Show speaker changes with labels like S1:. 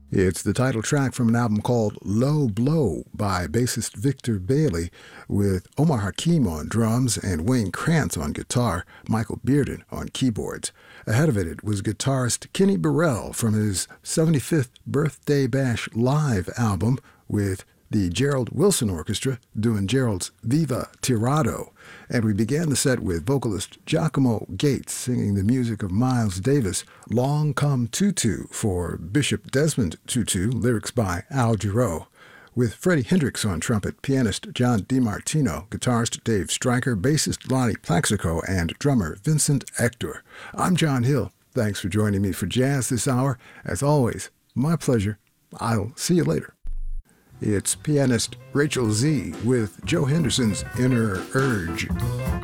S1: It's the title track from an album called Low Blow by bassist Victor Bailey, with Omar Hakim on drums and Wayne Krantz on guitar, Michael Bearden on keyboards. Ahead of it was guitarist Kenny Burrell from his 75th Birthday Bash Live album, with the Gerald Wilson Orchestra doing Gerald's Viva Tirado. And we began the set with vocalist Giacomo Gates singing the music of Miles Davis' Long Come Tutu for Bishop Desmond Tutu, lyrics by Al Jarreau, with Freddie Hendrix on trumpet, pianist John DiMartino, guitarist Dave Stryker, bassist Lonnie Plaxico, and drummer Vincent Hector. I'm John Hill. Thanks for joining me for Jazz this hour. As always, my pleasure. I'll see you later. It's pianist Rachel Z with Joe Henderson's Inner Urge.